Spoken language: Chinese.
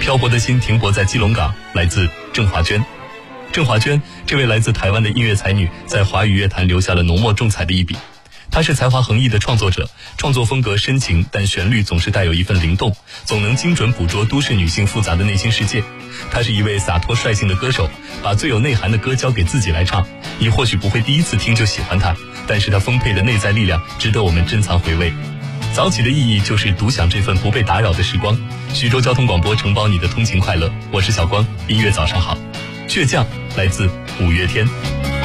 漂泊的心停泊在基隆港，来自郑华娟。郑华娟这位来自台湾的音乐才女，在华语乐坛留下了浓墨重彩的一笔。她是才华横溢的创作者，创作风格深情，但旋律总是带有一份灵动，总能精准捕捉都市女性复杂的内心世界。她是一位洒脱率性的歌手，把最有内涵的歌交给自己来唱。你或许不会第一次听就喜欢她，但是她丰沛的内在力量值得我们珍藏回味。早起的意义就是独享这份不被打扰的时光。徐州交通广播承包你的通勤快乐，我是小光，音乐早上好。倔强来自五月天。